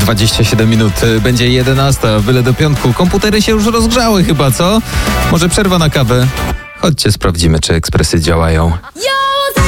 27 minut, będzie 11, byle do piątku. Komputery się już rozgrzały chyba, co? Może przerwa na kawę? Chodźcie, sprawdzimy, czy ekspresy działają.